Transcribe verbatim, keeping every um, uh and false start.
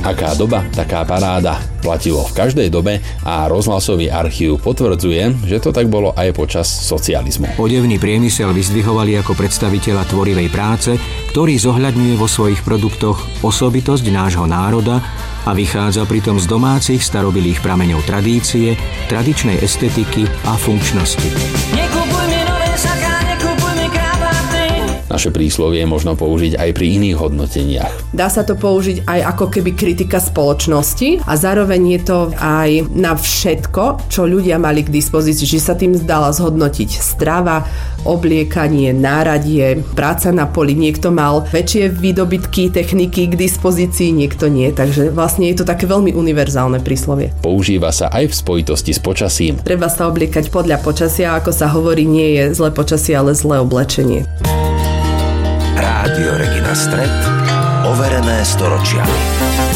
Aká doba, taká paráda. Platilo v každej dobe a rozhlasový archív potvrdzuje, že to tak bolo aj počas socializmu. Odevný priemysel vyzdvihovali ako predstaviteľa tvorivej práce, ktorý zohľadňuje vo svojich produktoch osobitosť nášho národa a vychádza pritom z domácich starobilých prameňov tradície, tradičnej estetiky a funkčnosti. Naše príslovie možno použiť aj pri iných hodnoteniach. Dá sa to použiť aj ako keby kritika spoločnosti a zároveň je to aj na všetko, čo ľudia mali k dispozícii, že sa tým dala zhodnotiť strava, obliekanie, náradie, práca na poli. Niekto mal väčšie výdobytky, techniky k dispozícii, niekto nie. Takže vlastne je to také veľmi univerzálne príslovie. Používa sa aj v spojitosti s počasím. Treba sa obliekať podľa počasia, ako sa hovorí, nie je zlé počasie, ale zlé oblečenie. Rádio Regina Stret, overené storočiami.